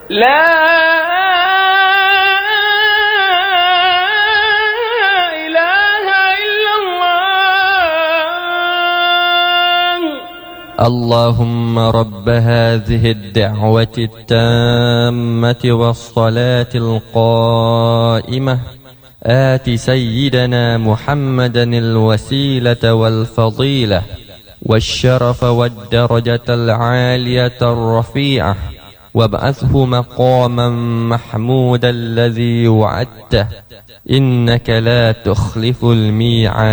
لا إله إلا الله. اللهم رب هذه الدعوة التامة والصلاة القائمة آت سيدنا محمدا الوسيلة والفضيلة والشرف والدرجة العالية الرفيعة وابعثه مقاما محمودا الذي وعدته إنك لا تخلف الميعاد.